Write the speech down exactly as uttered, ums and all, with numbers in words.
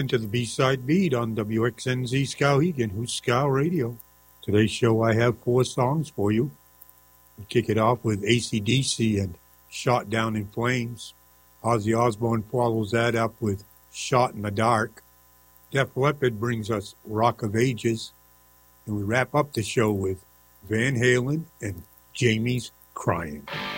To the B-Side Beat on W X N Z Skowhegan, who's Scow Radio. Today's show I have four songs for you. We kick it off with A C D C and Shot Down in Flames. Ozzy Osbourne follows that up with Shot in the Dark. Def Leppard brings us Rock of Ages. And we wrap up the show with Van Halen and Jamie's Crying.